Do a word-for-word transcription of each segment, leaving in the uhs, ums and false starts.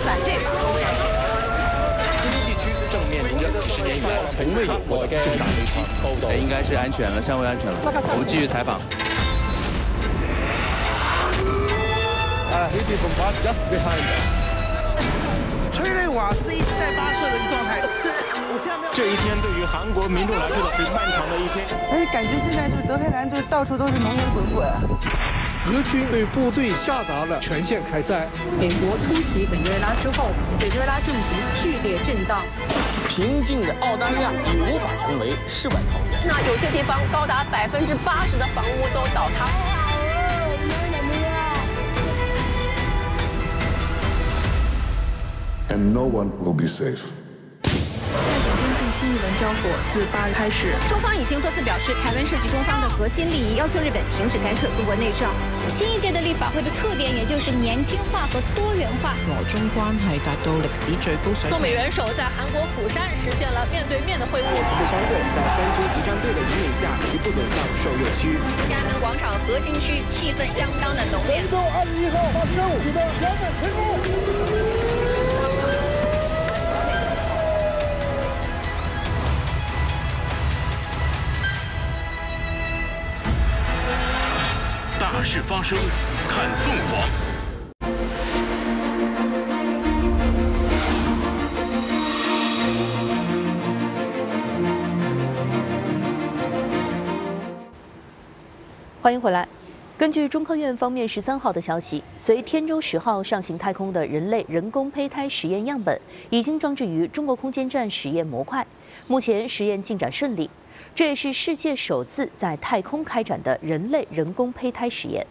反对法核污染水。 非洲地区正面临着几十年以来从未有过的重大危机， 应该是安全了，相对安全了。我们继续采访。 Uh, he did bombard just behind us. 催泪瓦斯一直在发射的一个状态。 这一天对于韩国民众来说是漫长的一天。 而且感觉现在就是德黑兰，就是到处都是浓烟滚滚。 俄军对部队下达了全线开战。 美国突袭委内瑞拉之后，委内瑞拉政局剧烈震荡。 平静的澳大利亚已无法成为世外桃源。 那有些地方高达百分之八十的房屋都倒塌。 And no one will be safe. 泰中边境新一轮交火自八日开始， 中方已经多次表示，台湾涉及中方的核心利益，要求日本停止干涉中国内政。新一届的立法会的特点，也就是年轻化和多元化。 俄中关系达到历史最高水平。 中美元首在韩国釜山实现了面对面的会晤。 日方队在三支仪仗队的引领下，齐步走向受热区。 天安门广场核心区气氛相当的浓烈。 郑州二十一号八十任务，记得标本成功。 大事发生，看凤凰。 欢迎回来。根据中科院方面十三号的消息，随天舟十号上行太空的人类人工胚胎实验样本已经装置于中国空间站实验模块，目前实验进展顺利。 这也是世界首次在太空开展的人类人工胚胎实验。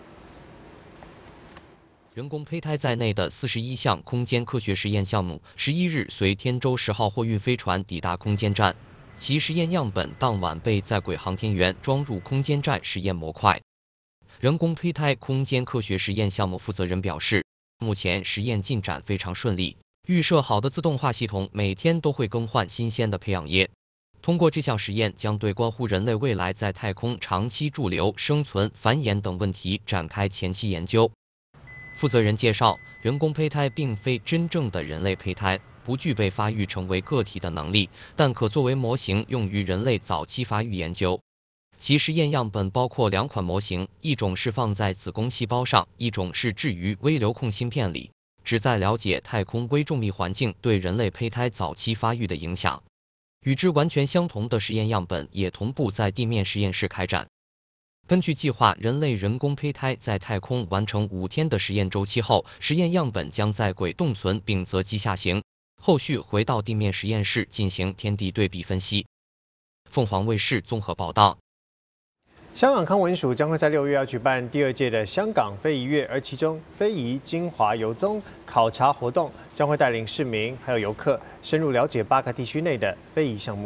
人工胚胎在内的四十一项空间科学实验项目，十一日随天舟十号货运飞船抵达空间站，其实验样本当晚被在轨航天员装入空间站实验模块。人工胚胎空间科学实验项目负责人表示，目前实验进展非常顺利，预设好的自动化系统每天都会更换新鲜的培养液。 通过这项实验，将对关乎人类未来在太空长期驻留、生存、繁衍等问题展开前期研究。负责人介绍，人工胚胎并非真正的人类胚胎，不具备发育成为个体的能力，但可作为模型用于人类早期发育研究。其实验样本包括两款模型，一种是放在子宫细胞上，一种是置于微流控芯片里，旨在了解太空微重力环境对人类胚胎早期发育的影响。 与之完全相同的实验样本也同步在地面实验室开展。根据计划，人类人工胚胎在太空完成五天的实验周期后，实验样本将在轨冻存并择机下行，后续回到地面实验室进行天地对比分析。凤凰卫视综合报道。 香港康文署将会在六月要举办第二届的香港非遗月，而其中非遗精华游踪考察活动将会带领市民还有游客深入了解八个地区内的非遗项目。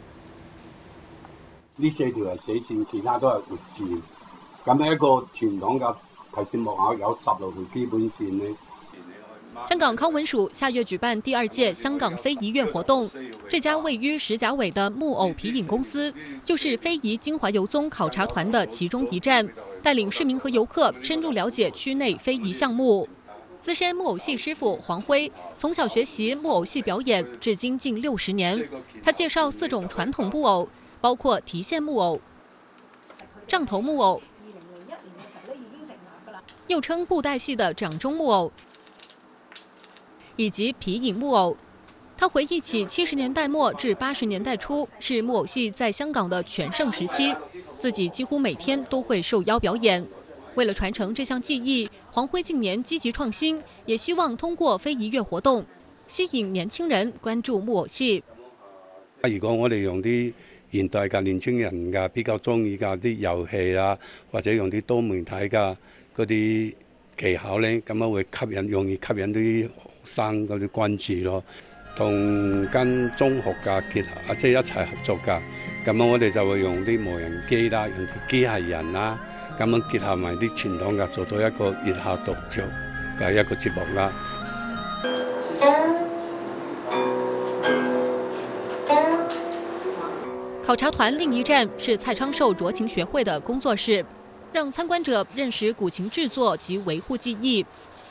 呢四條係死線，其他都係活線。咁一個傳統嘅提線木偶有十六條基本線呢。 香港康文署下月举办第二届香港非遗月活动，这家位于石碣尾的木偶皮影公司，就是非遗精华游踪考察团的其中一站，带领市民和游客深入了解区内非遗项目。资深木偶戏师傅黄辉从小学习木偶戏表演，至今近六十年。他介绍四种传统木偶，包括提线木偶、杖头木偶，又称布袋戏的掌中木偶。 以及皮影木偶，他回忆起七十年代末至八十年代初是木偶戏在香港的全盛时期，自己几乎每天都会受邀表演。为了传承这项技艺，黄辉近年积極創新，也希望通過非遺月活動，吸引年輕人關注木偶戲。 如果我哋用啲現代嘅年輕人嘅比較中意嘅啲遊戲啊，或者用啲多媒體嘅嗰啲技巧咧，咁樣會吸引，容易吸引啲學生嗰啲關注咯。同跟中學嘅結合，即係一齊合作㗎。咁樣我哋就會用啲無人機啦，用啲機械人啦，咁樣結合埋啲傳統嘅，做咗一個熱下獨著嘅一個節目啦。 考察团另一站是蔡昌寿酌情学会的工作室，让参观者认识古琴制作及维护技艺。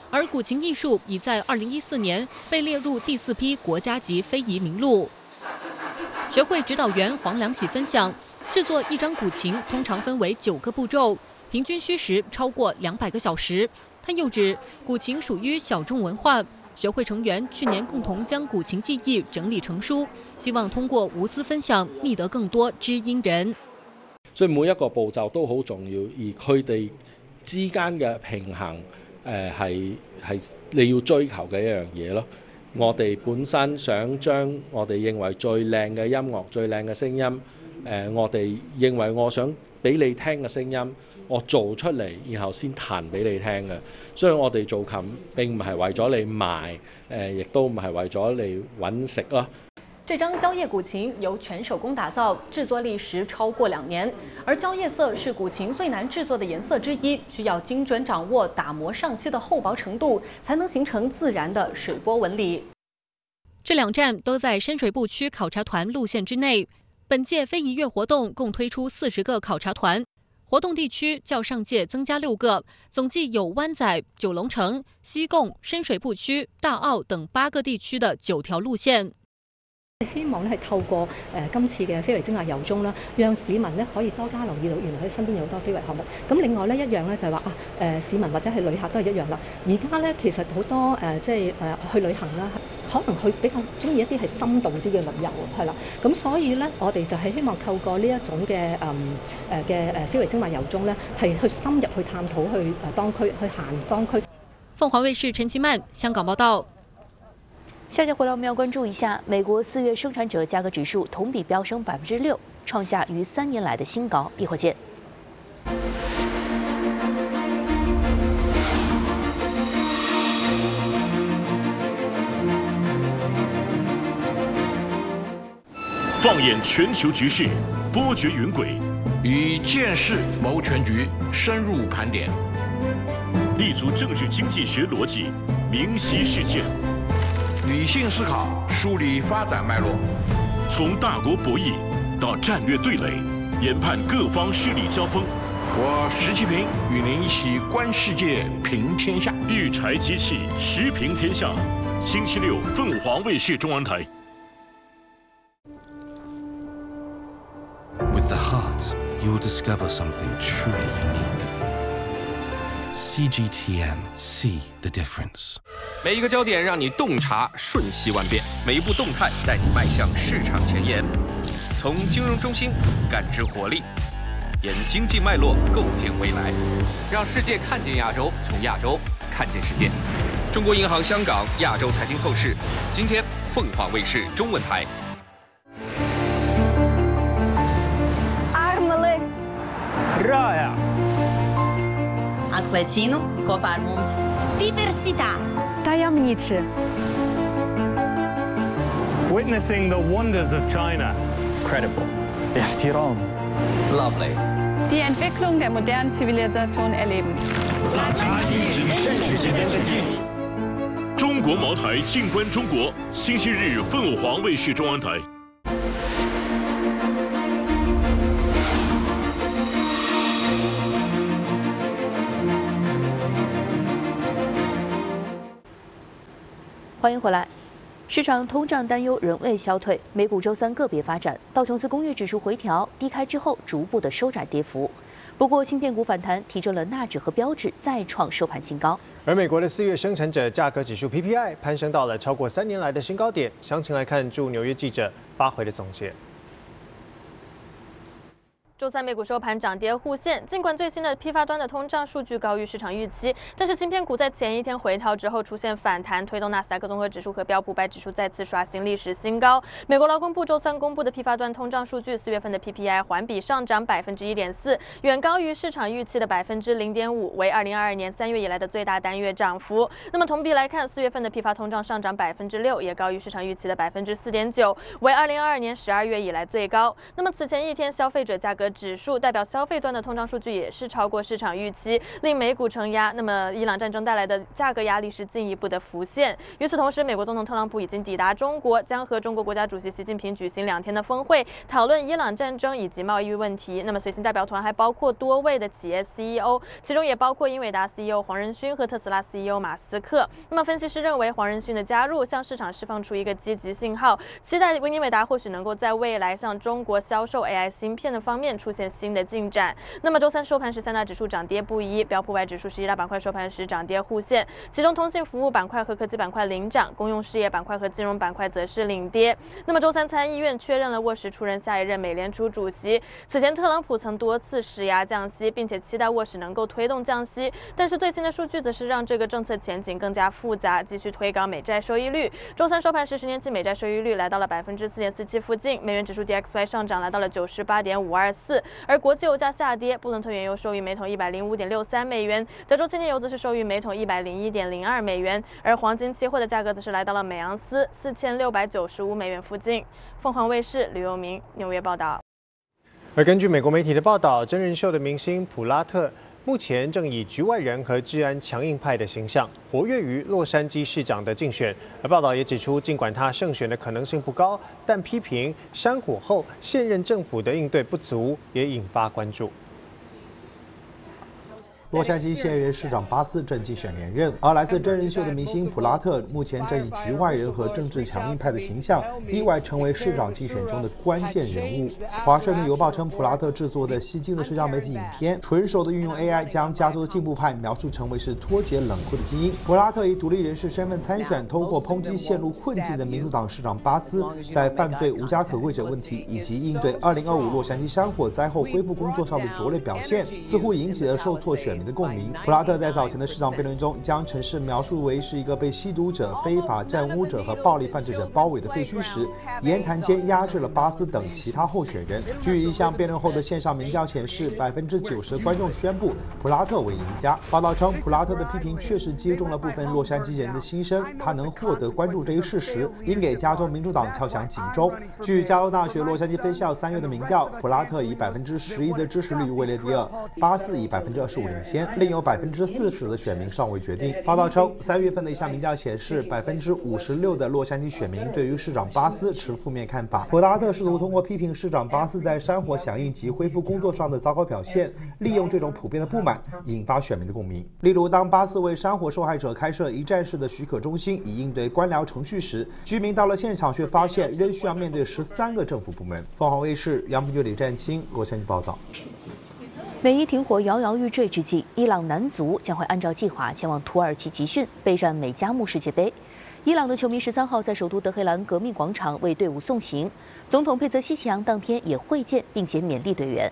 而古琴艺术已在二零一四年被列入第四批国家级非遗名录。学会指导员黄良喜分享，制作一张古琴通常分为九个步骤，平均需时超过两百个小时。他又指，古琴属于小众文化，学会成员去年共同將古琴技藝整理成書，希望通過無私分享，覓得更多知音人。 所以每一個步驟都好重要，而佢哋之間嘅平衡，誒係係你要追求嘅一樣嘢咯。我哋本身想將我哋認為最靚嘅音樂、最靚嘅聲音，誒、呃、我哋認為我想俾你聽嘅聲音，我做出嚟，然後先彈俾你聽嘅。所以我哋做琴並唔係為咗你賣，誒、呃、亦都唔係為咗你揾食咯。 這張蕉葉古琴由全手工打造，製作歷時超過兩年。而蕉葉色是古琴最難製作的顏色之一，需要精準掌握打磨上漆的厚薄程度，才能形成自然的水波紋理。這兩站都在深水埗區考察團路線之內。本屆非遺月活動共推出四十個考察團，活動地區較上屆增加六個，總計有灣仔、九龍城、西貢、深水埗區、大澳等八個地區的九條路線。 希望咧係透過誒、呃、今次嘅非遺精華遊蹤啦，讓市民咧可以多加留意到原來喺身邊有好多非遺項目。咁另外咧一樣咧就係話啊誒、呃、市民或者係旅客都係一樣啦。而家咧其實好多誒、呃、即係誒、呃、去旅行啦，可能佢比較中意一啲係深度啲嘅旅遊係啦。咁所以咧我哋就係希望透過呢一種嘅誒誒嘅誒非遺精華遊蹤咧，係去深入去探討去誒當區去行當區。 鳳凰衛視陳其曼香港報道。 下節回來，我們要關注一下美國四月生產者價格指數同比飆升百分之六，創下逾三年來的新高。一會兒見。 放眼全球局勢，波譎雲軌， 與見識謀全局，深入盤點， 立足政治經濟學邏輯，明晰事件。 理性思考，梳理發展脈絡， 從大國博弈到戰略對壘，研判各方勢力交鋒。 我石其平與您一起觀世界，評天下。 育才機器，時評天下。星期六，鳳凰衛視中文台。 With the heart, you will discover something truly unique. C G T M, see the difference. 每一个焦点让你洞察瞬息万变，每一步动态带你迈向市场前沿。从金融中心感知活力，沿经济脉络构建未来，让世界看见亚洲，从亚洲看见世界。中国银行香港亚洲财经透视，今天凤凰卫视中文台。 Armele. Raya. Acquecino, Coparmums. Diversità. Tajemniczy. Witnessing the wonders of China. Credible. احترام. Lovely. Die Entwicklung der modernen Zivilisation erleben. 中国茅台静观中国，星期日凤凰卫视中文台。 欢迎回来。市场通胀担忧仍未消退，美股周三个别发展，道琼斯工业指数回调低开之后，逐步的收窄跌幅。不过，芯片股反弹提振了纳指和标指再创收盘新高。 而美国的四月生产者价格指数 P P I 攀升到了超过三年来的新高点。详情来看驻纽约记者发回的总结。 周三美股收盘涨跌互现，尽管最新的批发端的通胀数据高于市场预期，但是芯片股在前一天回调之后出现反弹，推动纳斯达克综合指数和标普五百指数再次刷新历史新高。美国劳工部周三公布的批发端通胀数据，四月份的 P P I 环比上涨百分之一点四，远高于市场预期的百分之零点五，为二零二二年三月以来的最大单月涨幅。那么同比来看，四月份的批发通胀上涨百分之六，也高于市场预期的百分之四点九，为二零二二年十二月以来最高。那么此前一天消费者价格的指数，代表消费端的通胀数据也是超过市场预期，令美股承压。那么伊朗战争带来的价格压力是进一步的浮现。与此同时，美国总统特朗普已经抵达中国，将和中国国家主席习近平举行两天的峰会，讨论伊朗战争以及贸易问题。那么随行代表团还包括多位的企业 C E O， 其中也包括英伟达 C E O 黄仁勋和特斯拉 C E O 马斯克。那么分析师认为，黄仁勋的加入向市场释放出一个积极信号，期待英伟达或许能够在未来向中国销售 A I 芯片的方面出现新的进展。那么周三收盘时，三大指数涨跌不一，标普五百指数十一大板块收盘时涨跌互现，其中通信服务板块和科技板块领涨，公用事业板块和金融板块则是领跌。那么周三参议院确认了沃什出任下一任美联储主席。此前特朗普曾多次施压降息，并且期待沃什能够推动降息，但是最新的数据则是让这个政策前景更加复杂，继续推高美债收益率。周三收盘时，十年期美债收益率来到了百分之四点四七附近，美元指数 D X Y 上涨来到了九十八点五二四，而国际油价下跌，布伦特原油收于每桶一百零五点六三美元，德州轻油则是收于每桶一百零一点零二美元，而黄金期货的价格则是来到了每盎司四千六百九十五美元附近。凤凰卫视吕佑明纽约报道。 而根据美国媒体的报道，真人秀的明星普拉特目前正以局外人和治安强硬派的形象活跃于洛杉矶市长的竞选。而报道也指出，尽管他胜选的可能性不高，但批评山火后现任政府的应对不足，也引发关注。 洛杉矶现任市长巴斯正竞选连任，而来自真人秀的明星普拉特目前正以局外人和政治强硬派的形象，意外成为市长竞选中的关键人物。华盛顿邮报称，普拉特制作的吸睛的社交媒体影片，纯熟的运用 A I 将加州的进步派描述成为是脱节冷酷的精英。普拉特以独立人士身份参选，通过抨击陷入困境的民主党市长巴斯在犯罪无家可归者问题以及应对二零二五洛杉矶山火灾后恢复工作上的拙劣表现，似乎引起了受挫选民的共鸣。普拉特在早前的市长辩论中，将城市描述为是一个被吸毒者、非法占污者和暴力犯罪者包围的废墟时，言谈间压制了巴斯等其他候选人。据一项辩论后的线上民调显示，百分之九十观众宣布普拉特为赢家。报道称，普拉特的批评确实击中了部分洛杉矶人的心声，他能获得关注这一事实，应给加州民主党敲响警钟。据加州大学洛杉矶分校三月的民调，普拉特以百分之十一的支持率位列第二，巴斯以百分之二十五领先。另有百分之四十的选民尚未决定。报道称，三月份的一项民调显示，百分之五十六的洛杉矶选民对于市长巴斯持负面看法。普拉特试图通过批评市长巴斯在山火响应及恢复工作上的糟糕表现，利用这种普遍的不满引发选民的共鸣。例如，当巴斯为山火受害者开设一站式的许可中心以应对官僚程序时，居民到了现场却发现仍需要面对十三个政府部门。凤凰卫视杨平李占清洛杉矶报道。 美伊停火摇摇欲坠之际，伊朗男足将会按照计划前往土耳其集训，备战美加木世界杯。伊朗的球迷十三号在首都德黑兰革命广场为队伍送行，总统佩泽西奇扬当天也会见并且勉励队员。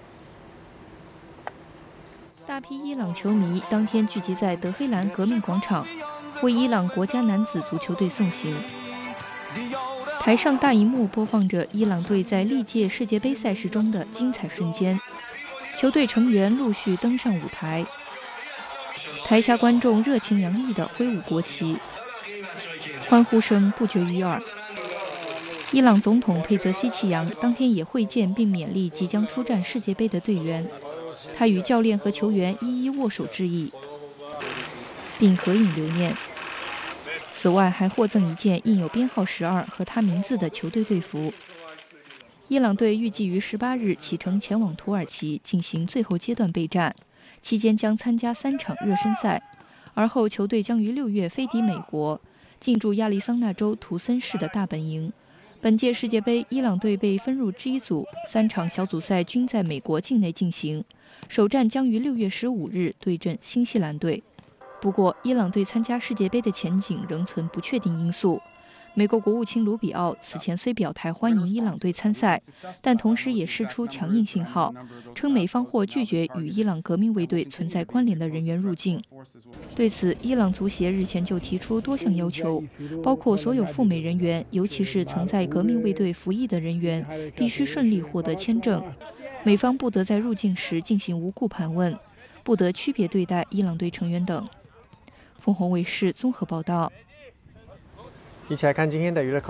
大批伊朗球迷当天聚集在德黑兰革命广场，为伊朗国家男子足球队送行。台上大荧幕播放着伊朗队在历届世界杯赛事中的精彩瞬间。球队成员陆续登上舞台，台下观众热情洋溢地挥舞国旗，欢呼声不绝于耳。伊朗总统佩泽西奇扬当天也会见并勉励即将出战世界杯的队员，他与教练和球员一一握手致意，并合影留念。此外，还获赠一件印有编号十二和他名字的球队队服。伊朗队预计于十八日启程前往土耳其进行最后阶段备战，期间将参加三场热身赛，而后球队将于六月飞抵美国，进驻亚利桑那州图森市的大本营。本届世界杯，伊朗队被分入 G 组，三场小组赛均在美国境内进行，首战将于六月十五日对阵新西兰队。不过，伊朗队参加世界杯的前景仍存不确定因素。美国国务卿卢比奥此前虽表态欢迎伊朗队参赛，但同时也释出强硬信号，称美方或拒绝与伊朗革命卫队存在关联的人员入境。对此，伊朗足协日前就提出多项要求，包括所有赴美人员，尤其是曾在革命卫队服役的人员，必须顺利获得签证，美方不得在入境时进行无故盘问，不得区别对待伊朗队成员等。凤凰卫视综合报道。 一起来看今天的娱乐快递。 快递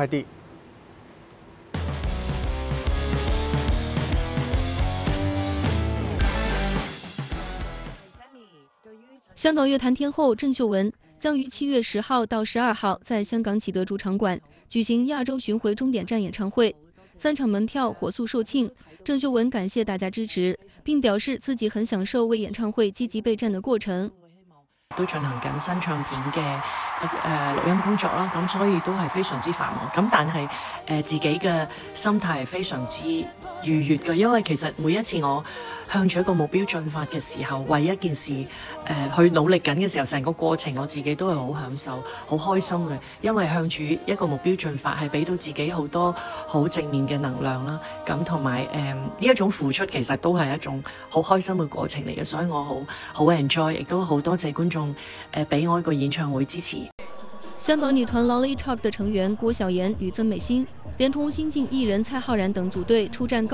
香港乐坛天后郑秀文将于七月十号到十二号在香港启德主场馆举行亚洲巡回终点站演唱会，三场门票火速售罄。郑秀文感谢大家支持，并表示自己很享受为演唱會積極備戰嘅過程。 都進行緊新唱片嘅誒錄音工作啦，咁所以都係非常之繁忙。咁但係誒、呃、自己嘅心態係非常之愉悅嘅，因為其實每一次我向住一個目標進發嘅時候，為一件事誒、呃、去努力緊嘅時候，成個過程我自己都係好享受、好開心嘅，因為向住一個目標進發係俾到自己好多好正面嘅能量啦。咁同埋誒呢一種付出其實都係一種好開心嘅過程嚟嘅，所以我好好 enjoy， 亦都好多謝觀眾誒俾我一個演唱會支持。 香港女團 Lollipop 的成員郭晓妍與曾美欣，連同新晉藝人蔡浩然等組隊出戰高